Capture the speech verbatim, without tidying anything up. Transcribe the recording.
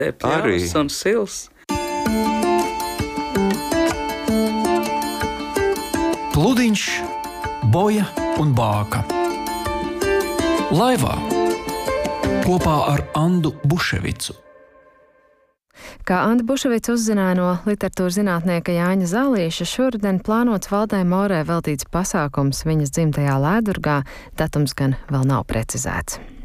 Pļavas un sils. Pludiņš, Boja un Bāka. Laivā kopā ar Andu Buševicu. Kā Anda Buševica uzzināja no literatūras zinātnieka Jāņa Zālīša, šoruden plānots Valdai Morē veltīts pasākums viņas dzimtajā Lēdurgā, datums gan vēl nav precizēts.